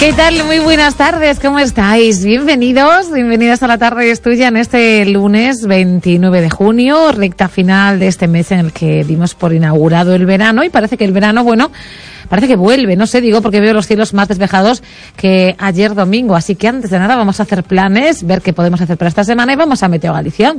¿Qué tal? Muy buenas tardes, ¿cómo estáis? Bienvenidas a La Tarde es Tuya en este lunes 29 de junio, recta final de este mes en el que dimos por inaugurado el verano y parece que el verano, parece que vuelve, no sé, digo porque veo los cielos más despejados que ayer domingo, así que antes de nada vamos a hacer planes, ver qué podemos hacer para esta semana y vamos a Meteo Galicia.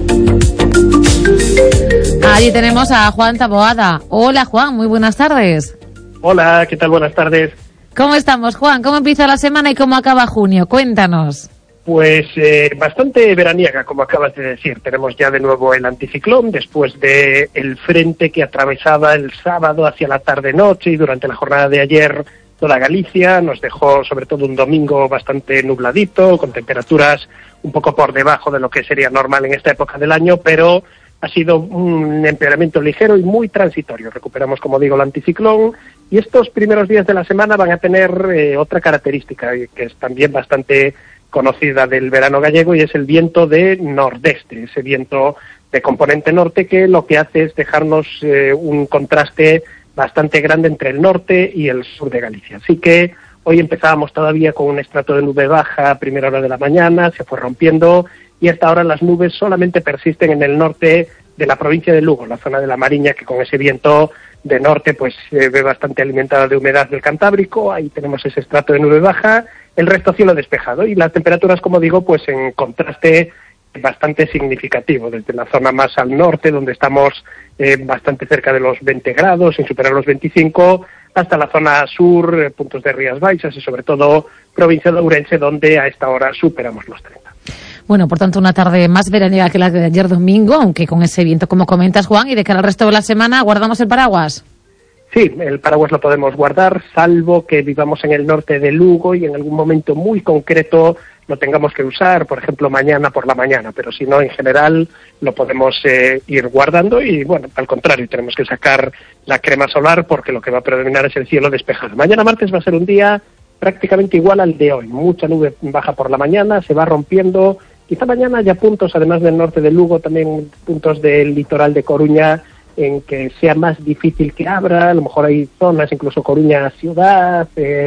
Allí tenemos a Juan Taboada. Hola Juan, muy buenas tardes. Hola, ¿qué tal? Buenas tardes. ¿Cómo estamos, Juan? ¿Cómo empieza la semana y cómo acaba junio? Cuéntanos. Pues bastante veraniega, como acabas de decir. Tenemos ya de nuevo el anticiclón, después de el frente que atravesaba el sábado hacia la tarde-noche y durante la jornada de ayer toda Galicia. Nos dejó sobre todo un domingo bastante nubladito, con temperaturas un poco por debajo de lo que sería normal en esta época del año, pero ha sido un empeoramiento ligero y muy transitorio. Recuperamos, como digo, el anticiclón. Y estos primeros días de la semana van a tener otra característica que es también bastante conocida del verano gallego y es el viento de nordeste, ese viento de componente norte que lo que hace es dejarnos un contraste bastante grande entre el norte y el sur de Galicia. Así que hoy empezábamos todavía con un estrato de nube baja a primera hora de la mañana, se fue rompiendo y hasta ahora las nubes solamente persisten en el norte de la provincia de Lugo, la zona de la Mariña, que con ese viento de norte pues se ve bastante alimentada de humedad del Cantábrico. Ahí tenemos ese estrato de nube baja, el resto cielo despejado y las temperaturas, como digo, pues en contraste bastante significativo, desde la zona más al norte, donde estamos bastante cerca de los 20 grados, sin superar los 25, hasta la zona sur, puntos de Rías Baixas y sobre todo provincia de Ourense, donde a esta hora superamos los 30. Bueno, por tanto, una tarde más veraniega que la de ayer domingo, aunque con ese viento, como comentas, Juan, y de cara al resto de la semana, ¿guardamos el paraguas? Sí, el paraguas lo podemos guardar, salvo que vivamos en el norte de Lugo y en algún momento muy concreto lo tengamos que usar, por ejemplo, mañana por la mañana, pero si no, en general, lo podemos ir guardando y, bueno, al contrario, tenemos que sacar la crema solar porque lo que va a predominar es el cielo despejado. Mañana martes va a ser un día prácticamente igual al de hoy, mucha nube baja por la mañana, se va rompiendo. Quizá mañana haya puntos, además del norte de Lugo, también puntos del litoral de Coruña en que sea más difícil que abra. A lo mejor hay zonas, incluso Coruña ciudad,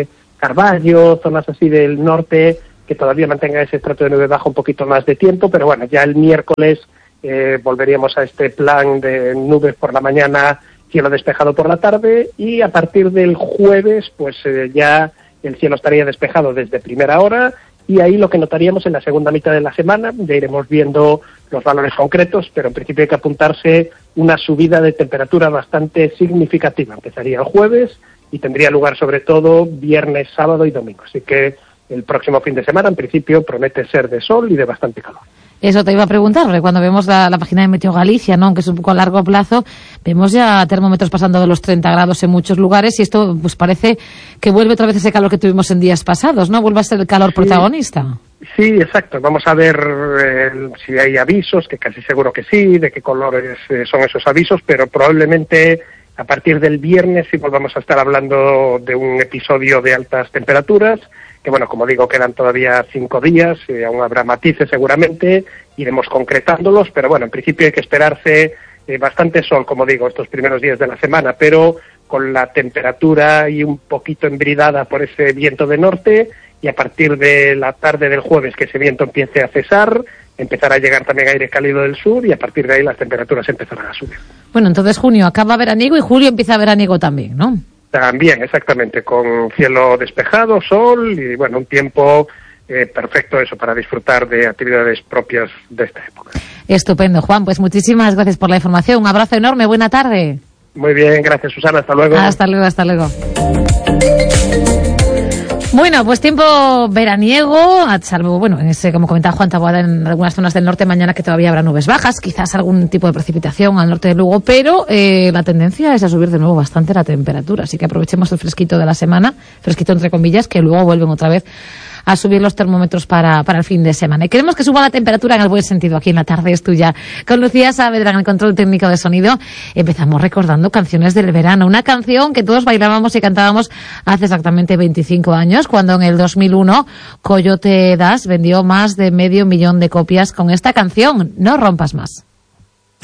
Carballo, zonas así del norte, que todavía mantenga ese estrato de nube baja un poquito más de tiempo, pero bueno, ya el miércoles volveríamos a este plan de nubes por la mañana, cielo despejado por la tarde, y a partir del jueves, pues ya el cielo estaría despejado desde primera hora. Y ahí lo que notaríamos en la segunda mitad de la semana, ya iremos viendo los valores concretos, pero en principio hay que apuntarse una subida de temperatura bastante significativa. Empezaría el jueves y tendría lugar sobre todo viernes, sábado y domingo. Así que el próximo fin de semana, en principio, promete ser de sol y de bastante calor. Eso te iba a preguntar, porque cuando vemos la página de Meteo Galicia, ¿no?, aunque es un poco a largo plazo, vemos ya termómetros pasando de los 30 grados en muchos lugares y esto pues parece que vuelve otra vez ese calor que tuvimos en días pasados, ¿no? Vuelve a ser el calor protagonista. Sí, exacto. Vamos a ver si hay avisos, que casi seguro que sí, de qué colores son esos avisos, pero probablemente a partir del viernes sí volvamos a estar hablando de un episodio de altas temperaturas, que bueno, como digo, quedan todavía 5 días, aún habrá matices seguramente, iremos concretándolos, pero bueno, en principio hay que esperarse bastante sol, como digo, estos primeros días de la semana, pero con la temperatura y un poquito embridada por ese viento de norte, y a partir de la tarde del jueves que ese viento empiece a cesar, empezará a llegar también aire cálido del sur y a partir de ahí las temperaturas empezarán a subir. Bueno, entonces junio acaba veraniego y julio empieza veraniego también, ¿no? También, exactamente, con cielo despejado, sol y, bueno, un tiempo perfecto eso para disfrutar de actividades propias de esta época. Estupendo, Juan, pues muchísimas gracias por la información, un abrazo enorme, buena tarde. Muy bien, gracias Susana, hasta luego. Hasta luego, hasta luego. Bueno, pues tiempo veraniego, salvo, bueno, en ese, como comentaba Juan Taboada, en algunas zonas del norte mañana que todavía habrá nubes bajas, quizás algún tipo de precipitación al norte de Lugo, pero la tendencia es a subir de nuevo bastante la temperatura, así que aprovechemos el fresquito de la semana, fresquito entre comillas, que luego vuelven otra vez a subir los termómetros para el fin de semana. Y queremos que suba la temperatura en el buen sentido aquí en La Tarde es Tuya. Con Lucía Saavedra en el control técnico de sonido, empezamos recordando canciones del verano. Una canción que todos bailábamos y cantábamos hace exactamente 25 años, cuando en el 2001 Coyote Das vendió más de 500.000 de copias con esta canción, No rompas más.